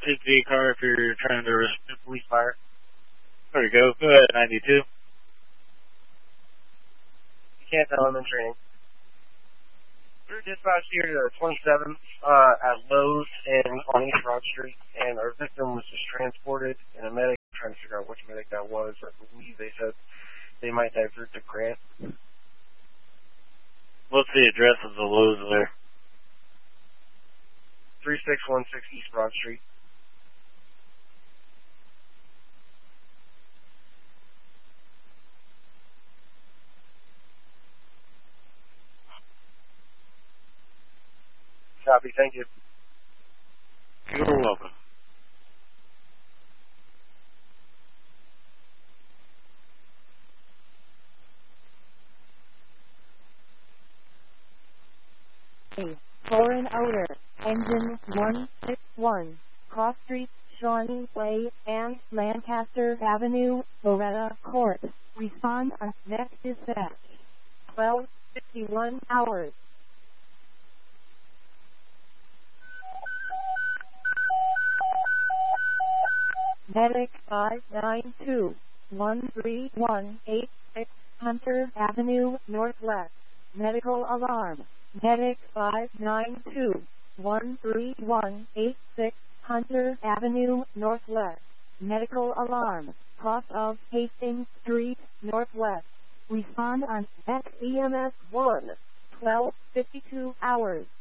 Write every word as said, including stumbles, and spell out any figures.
Take the car if you're trying to resist police fire. There we go. Go ahead, ninety-two. You can't tell I'm in training. We're dispatched here to twenty-seven uh, at Lowe's and on East Broad Street, and our victim was just transported in a medic. I'm trying to figure out which medic that was. I believe they said they might divert to Grant. What's the address of the Lowe's there? three six one six East Broad Street. Copy, thank you. You're welcome. Foreign odor, engine one six one, Cross Street, Shawnee Way, and Lancaster Avenue, Loretta Court. Respond on next dispatch. twelve fifty-one hours. Medic five nine two, one three one eight six, Hunter Avenue, Northwest. Medical alarm. Medic five nine two, one three one eight six, Hunter Avenue, Northwest. Medical alarm. Cross of Hastings Street, Northwest. Respond on X E M S one, twelve fifty-two hours.